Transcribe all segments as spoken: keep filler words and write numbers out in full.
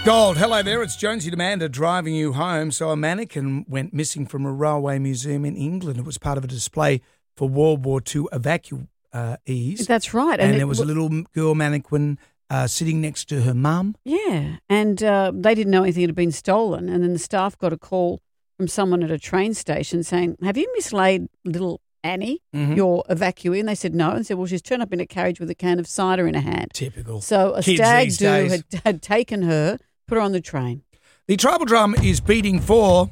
Gold, hello there, it's Jonesy Demander driving you home. So a mannequin went missing from a railway museum in England. It was part of a display for World War Two evacuees. That's right. And, And there it was a w- little girl mannequin uh, sitting next to her mum. Yeah, and uh, they didn't know anything had been stolen. And then the staff got a call from someone at a train station saying, have you mislaid little Annie, Mhm. your evacuee? And they said no. And said, well, she's turned up in a carriage with a can of cider in her hand. Typical. So a Kids stag these do days. had, had taken her, put her on the train. The tribal drum is beating for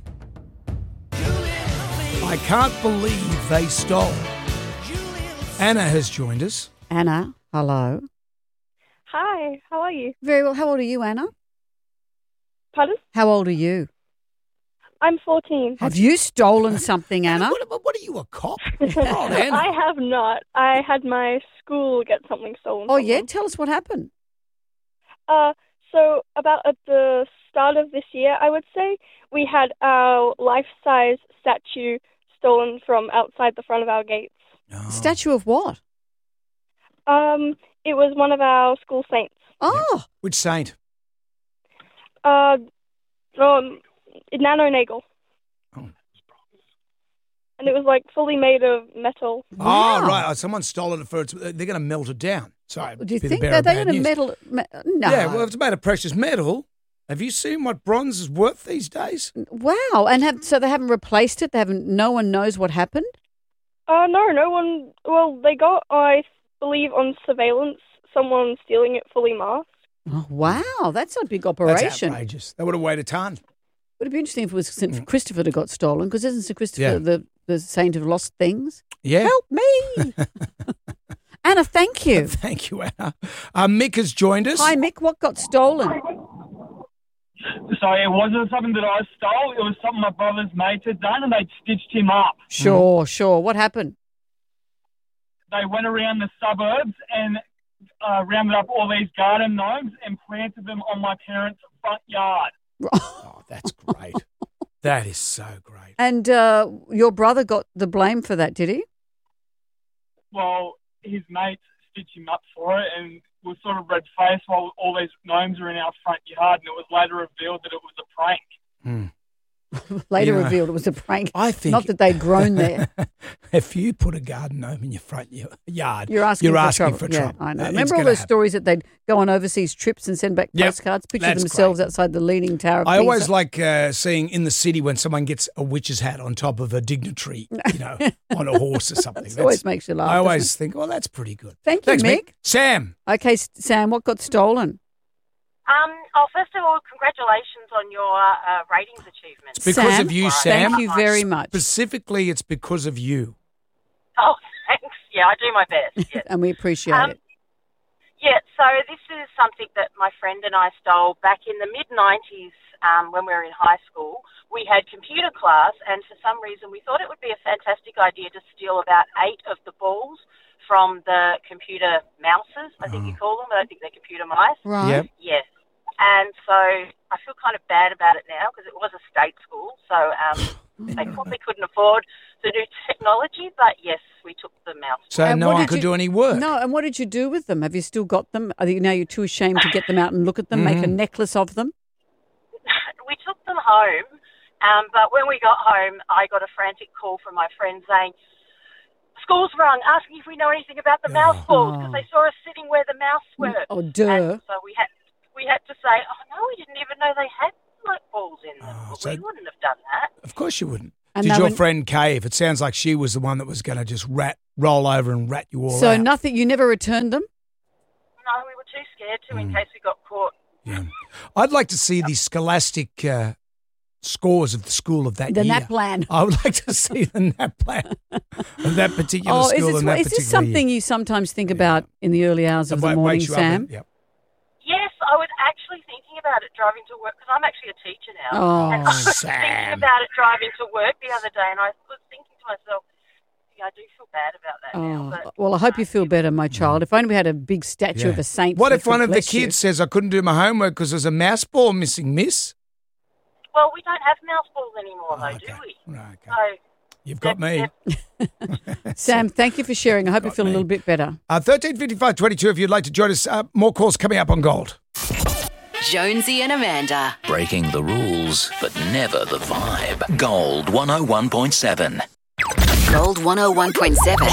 I can't believe they stole. Anna has joined us. Anna, hello. Hi, how are you? Very well. How old are you, Anna? Pardon? How old are you? I'm fourteen. Have you stolen something, Anna? What, what, what are you, a cop? Oh, Anna. I have not. I had my school get something stolen. Oh, from yeah? them. Tell us what happened. Uh, so about at the start of this year, I would say, we had our life-size statue stolen from outside the front of our gates. Oh. Statue of what? Um, it was one of our school saints. Oh, Which saint? Uh, um, Nano Nagel. Oh. And it was like fully made of metal. Wow. Oh, right. Oh, someone stole it for its. They're going to melt it down. Sorry. do you be the think bearer that of they're bad going to news. metal? Me- no. Yeah, well, if it's made of precious metal, have you seen what bronze is worth these days? Wow. And have so they haven't replaced it? They haven't. No one knows what happened? Uh, no, no one. Well, they got, I believe, on surveillance, someone stealing it fully masked. Oh, wow. That's a big That's operation. outrageous. They would have weighed a ton. Would it be interesting if it was Saint Christopher that got stolen? Because isn't Saint Christopher Yeah. the, the saint of lost things? Yeah. Help me. Anna, thank you. Thank you, Anna. Uh, Mick has joined us. Hi, Mick. What got stolen? So it wasn't something that I stole. It was something my brother's mates had done, and they'd stitched him up. Sure, sure. What happened? They went around the suburbs and uh, rounded up all these garden gnomes and planted them on my parents' front yard. Oh, that's great. That is so great. And uh, your brother got the blame for that, did he? Well, his mates stitched him up for it, and was sort of red-faced while all these gnomes were in our front yard, and it was later revealed that it was a prank. Hmm. Later Yeah. revealed it was a prank. I think Not that they'd grown there. if you put a garden gnome in your front y- yard, You're asking, you're for, asking trouble. for Yeah, trouble. I know. It's Remember all gonna those happen. stories that they'd go on overseas trips and send back Yep, postcards, picture that's themselves great. outside the Leaning Tower of I always Pisa? like uh, seeing in the city when someone gets a witch's hat on top of a dignitary, you know, on a horse or something. It always makes you laugh. I doesn't always think, well, that's pretty good. Thank you, Thanks, Mick. Sam. it? Okay, S- Sam, what got stolen? Um, oh, first of all, congratulations on your uh, ratings achievements. It's because Sam, of you, Sam. Thank you very much. Specifically, it's because of you. Oh, thanks. Yeah, I do my best. Yes. And we appreciate Um, it. Yeah, so this is something that my friend and I stole back in the mid nineties um, when we were in high school. We had computer class, and for some reason we thought it would be a fantastic idea to steal about eight of the balls from the computer mouses, I think you call them. I don't think they're computer mice. Right. Yep. Yes. And so I feel kind of bad about it now because it was a state school, so um, they probably couldn't afford the new technology. But yes, we took the mouse. So And no what one did could you- do any work. No, and what did you do with them? Have you still got them? Are you, now you're too ashamed to get them out and look at them, make a Mm-hmm. necklace of them? We took them home, um, but when we got home, I got a frantic call from my friend saying, "School's rung, asking if we know anything about the mouse balls because they saw us sitting where the mouse were." Oh, duh. And so we had we had to say, "Oh no, we didn't even know they had like balls in them. Oh, Well, so- we wouldn't have done that." Of course you wouldn't. And Did they your went- friend Kay, if it sounds like she was the one that was going to just rat, roll over and rat you all So out. nothing, you never returned them? No, we were too scared to Mm. in case we got caught. Yeah. I'd like to see the scholastic uh, scores of the school of that The year. N A P plan. I would like to see the N A P plan of that particular Oh, school is, and that this, is particular this something year. you sometimes think about in the early hours of That the wa- morning, wakes you up Sam? and- yep. Yes, I was actually thinking about it driving to work because I'm actually a teacher now. Oh, and I was Sam. thinking about it driving to work the other day, and I was thinking to myself, yeah, I do feel bad about that now. Oh, But, well, I hope you feel better, my child. If only we had a big statue Yeah. of a saint. What that if one could of the bless you. kids says, I couldn't do my homework because there's a mouse ball missing, miss? well, we don't have mouse balls anymore, though, Oh, do okay. we? Right, okay. So, You've got me. Sam, thank you for sharing. I hope you Got feel a me. little bit better. Uh, thirteen fifty-five twenty-two if you'd like to join us. Uh, more calls coming up on Gold. Jonesy and Amanda. Breaking the rules, but never the vibe. Gold one oh one point seven. Gold one oh one point seven.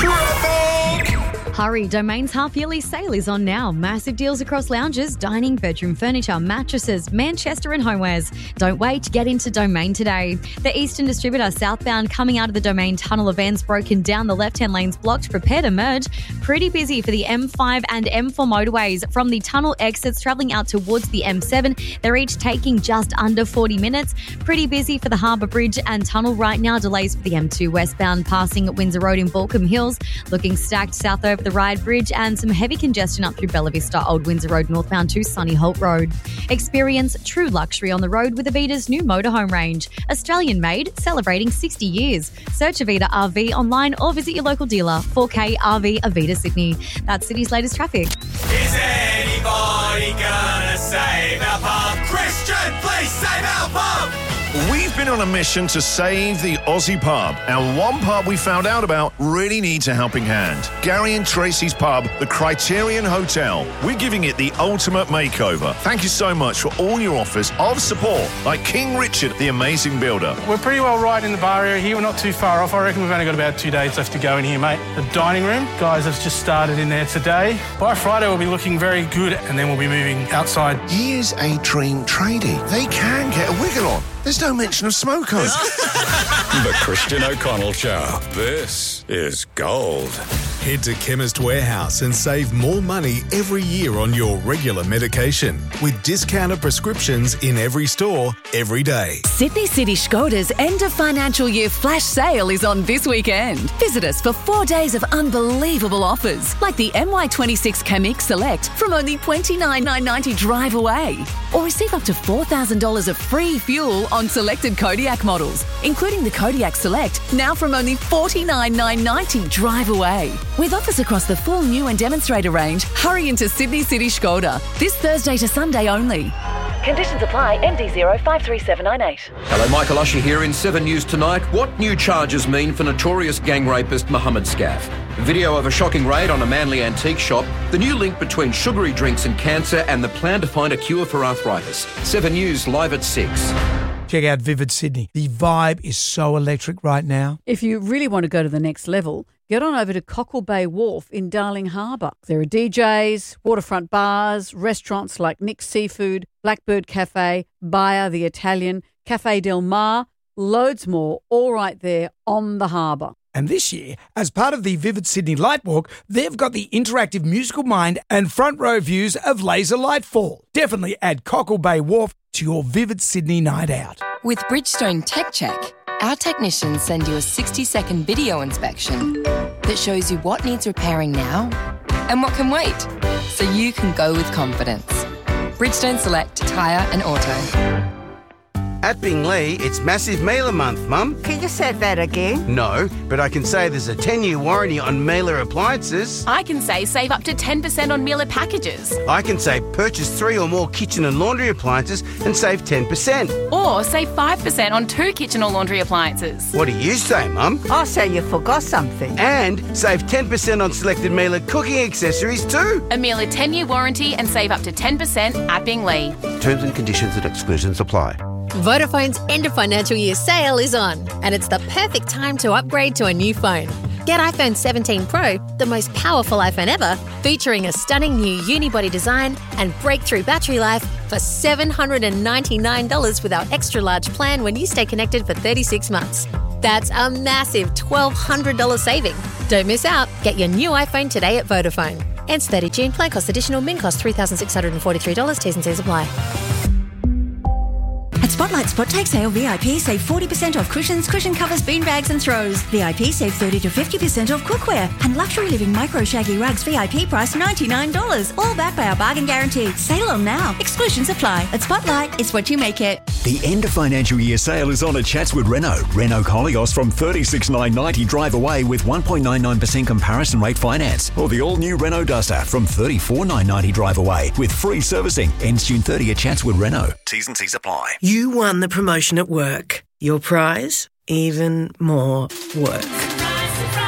Hurry, Domain's half-yearly sale is on now. Massive deals across lounges, dining, bedroom furniture, mattresses, Manchester and homewares. Don't wait, get into Domain today. The Eastern distributor southbound coming out of the Domain tunnel of Vans broken down, the left-hand lanes blocked, prepare to merge. Pretty busy for the M five and M four motorways. From the tunnel exits travelling out towards the M seven, they're each taking just under forty minutes. Pretty busy for the Harbour Bridge and tunnel right now. Delays for the M two westbound passing Windsor Road in Balcombe Hills. Looking stacked south over the Ryde Bridge and some heavy congestion up through Bella Vista Old Windsor Road northbound to Sunny Holt Road. Experience true luxury on the road with Avita's new motorhome range. Australian made, celebrating sixty years. Search Avita R V online or visit your local dealer. four K R V Avita Sydney. That's Sydney's latest traffic. Is anybody gonna save our pub? Christian, please save our pub! We've been on a mission to save the Aussie pub, and one pub we found out about really needs a helping hand. Gary and Tracy's pub, the Criterion Hotel. We're giving it the ultimate makeover. Thank you so much for all your offers of support, like King Richard, the amazing builder. We're pretty well right in the bar area here. We're not too far off. I reckon we've only got about two days left to go in here, mate. The dining room, guys have just started in there today. By Friday, we'll be looking very good, and then we'll be moving outside. Here's a dream tradie. They can get a wiggle on. There's no mention of smokers. The Christian O'Connell Show. This is gold. Head to Chemist Warehouse and save more money every year on your regular medication with discounted prescriptions in every store, every day. Sydney City Skoda's end of financial year flash sale is on this weekend. Visit us for four days of unbelievable offers, like the M Y twenty-six Kamiq Select from only twenty-nine thousand nine hundred ninety dollars drive away. Or receive up to four thousand dollars of free fuel on selected Kodiak models, including the Kodiak Select, now from only forty-nine thousand nine hundred ninety dollars drive away. With offers across the full new and demonstrator range, hurry into Sydney City Skoda this Thursday to Sunday only. Conditions apply. M D zero five three seven nine eight. Hello, Michael Usher here in Seven News Tonight. What new charges mean for notorious gang rapist Mohammed Scaff? Video of a shocking raid on a Manly antique shop, the new link between sugary drinks and cancer, and the plan to find a cure for arthritis. Seven News live at six. Check out Vivid Sydney. The vibe is so electric right now. If you really want to go to the next level, get on over to Cockle Bay Wharf in Darling Harbour. There are D Js, waterfront bars, restaurants like Nick's Seafood, Blackbird Cafe, Baia the Italian, Cafe Del Mar, loads more, all right there on the harbour. And this year, as part of the Vivid Sydney Light Walk, they've got the interactive musical mind and front row views of Laser Lightfall. Definitely add Cockle Bay Wharf to your Vivid Sydney night out. With Bridgestone Tech Check, our technicians send you a sixty-second video inspection that shows you what needs repairing now and what can wait, so you can go with confidence. Bridgestone Select Tyre and Auto. At Binglee, it's Massive Mailer Month, Mum. Can you say that again? No, but I can say there's a ten-year warranty on Mailer appliances. I can say save up to ten percent on Mailer packages. I can say purchase three or more kitchen and laundry appliances and save ten percent. Or save five percent on two kitchen or laundry appliances. What do you say, Mum? I say you forgot something. And save ten percent on selected Mailer cooking accessories too. A Mailer ten-year warranty and save up to ten percent at Binglee. Terms and conditions and exclusions apply. Vodafone's end of financial year sale is on, and it's the perfect time to upgrade to a new phone. Get iPhone seventeen Pro, the most powerful iPhone ever, featuring a stunning new unibody design and breakthrough battery life for seven hundred ninety-nine dollars with our extra large plan when you stay connected for thirty-six months. That's a massive twelve hundred dollars saving. Don't miss out. Get your new iPhone today at Vodafone. Ends thirtieth of June. Plan cost additional. Min cost three thousand six hundred forty-three dollars. T's and C's apply. At Spotlight Spot Take Sale V I P, save forty percent off cushions, cushion covers, bean bags and throws. V I P save thirty to fifty percent off cookware. And Luxury Living Micro Shaggy Rugs V I P price ninety-nine dollars. All backed by our bargain guarantee. Sale on now. Exclusions apply. At Spotlight, it's what you make it. The end of financial year sale is on at Chatswood Renault. Renault Koleos from thirty-six thousand nine hundred ninety dollars drive away with one point nine nine percent comparison rate finance. Or the all-new Renault Duster from thirty-four thousand nine hundred ninety dollars drive away with free servicing. Ends June thirtieth at Chatswood Renault. T's and C's apply. You won the promotion at work. Your prize? Even more work.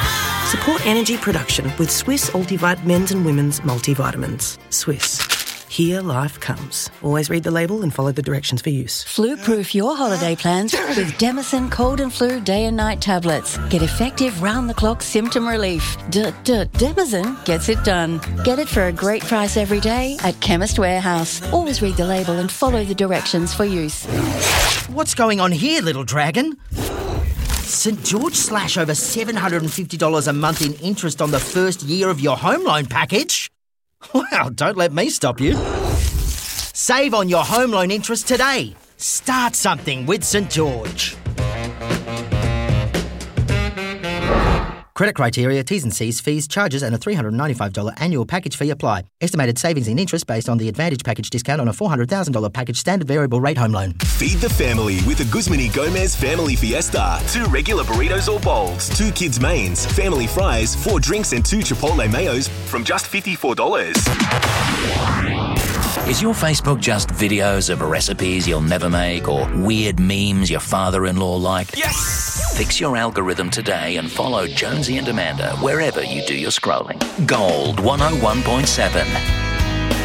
Support energy production with Swiss Ultivite men's and women's multivitamins. Swiss. Here life comes. Always read the label and follow the directions for use. Flu-proof your holiday plans with Demison Cold and Flu Day and Night tablets. Get effective round-the-clock symptom relief. D-d-Demison gets it done. Get it for a great price every day at Chemist Warehouse. Always read the label and follow the directions for use. What's going on here, little dragon? St George slash over seven hundred fifty dollars a month in interest on the first year of your home loan package? Well, don't let me stop you. Save on your home loan interest today. Start something with St George. Credit criteria, T's and C's, fees, charges and a three hundred ninety-five dollars annual package fee apply. Estimated savings in interest based on the Advantage package discount on a four hundred thousand dollars package standard variable rate home loan. Feed the family with a Guzman y Gomez Family Fiesta. Two regular burritos or bowls, two kids' mains, family fries, four drinks and two Chipotle mayos from just fifty-four dollars. Is your Facebook just videos of recipes you'll never make or weird memes your father-in-law liked? Yes! Fix your algorithm today and follow Jonesy and Amanda wherever you do your scrolling. Gold one oh one point seven.